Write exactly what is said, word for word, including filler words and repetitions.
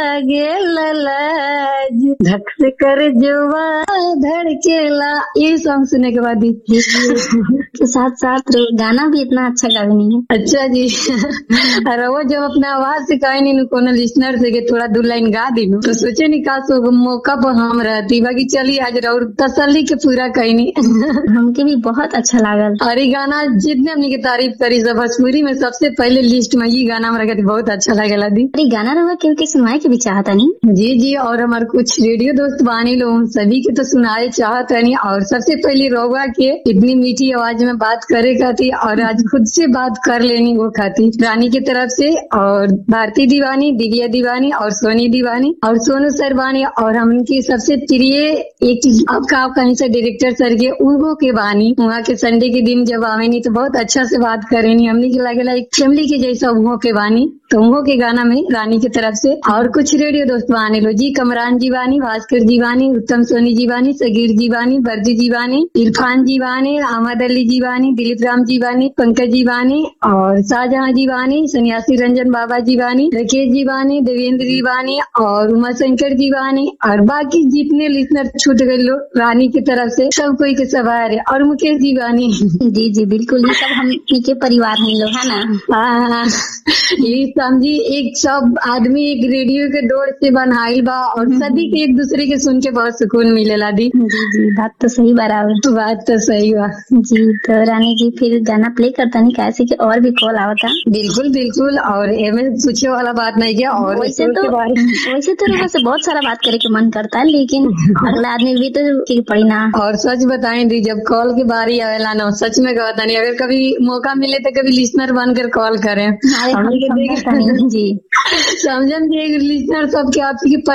गेला धक से कर जुआ धड़केला। ये सॉन्ग सुनने के बाद ही के साथ साथ गाना भी इतना अच्छा गावे नहीं है। अच्छा जी। अरे वो जब अपना आवाज से कहे नहीं कोनो लिसनर से के थोड़ा दो लाइन गा दी तो सोचे नहीं का सो मौका पर हम रहती बाकी चली आज और तसल्ली के पूरा कही नहीं। हमके भी बहुत अच्छा लागल। अरे गाना जितने हमने की तारीफ करी सब भोजपुरी में सबसे पहले लिस्ट में ये गाना हमारा कहते बहुत अच्छा लगेला दी। अरे गाना रहा क्योंकि सुनाए के भी चाहता नहीं। जी जी और हमारे कुछ रेडियो दोस्त बानी लोग सभी के तो सुनाए चाहत नहीं। और सबसे पहले रोगा के इतनी मीठी आवाज में बात करे खाती और आज खुद से बात कर लेनी वो खाती रानी की तरफ से और भारती दीवानी, दिव्या दीवानी और सोनी दीवानी और सोनू सरवानी और हमकी सबसे प्रिय एक आपका कहीं से डायरेक्टर सर के उनको के बानी वहाँ के संडे के दिन जब आवे नहीं तो बहुत अच्छा से बात करे नहीं हमने के लगेला एक फैमिली के जैसा उहो के बानी तो उहो के गाना में रानी की तरफ से और कुछ रेडियो दोस्त बाने लो जी कमरान जीवानी, भास्कर जीवानी, उत्तम सोनी जीवानी, सगीर जीवानी, बर्दी जीवानी, इरफान जीवानी, अहमद अली जीवानी, दिलीप राम जीवानी, पंकज जीवानी और शाहजहां जीवानी, सन्यासी रंजन बाबा जीवानी, राकेश जीवानी, देवेंद्र जीवानी और उमा शंकर जीवानी और बाकी जितने लिसनर छूट गए लोग रानी की तरफ से सब कोई के सवार है और मुकेश जीवानी। जी जी बिल्कुल ये सब हम के परिवार हम लोग है ना। हाँ ये समझी एक सब आदमी एक रेडियो के दौर से बनाइल बा और सभी के एक दूसरे के सुन के बहुत सुकून मिलेला दी। जी जी बात तो सही बराबर बात तो सही बा जी। तो रानी जी फिर गाना प्ले करता नहीं कैसे कि और भी कॉल आवता। बिल्कुल बिल्कुल और एमे पूछे वाला बात नहीं क्या और वैसे तो वैसे तो वैसे बहुत सारा बात करे के मन करता है लेकिन अगला आदमी भी तो पड़ी ना। और सच बताएं दी जब कॉल की बारी आवेला ना सच में कहता नहीं अगर कभी मौका मिले तो कभी लिसनर बनकर कॉल करें। जी समझन जी लिसनर सबके आपकी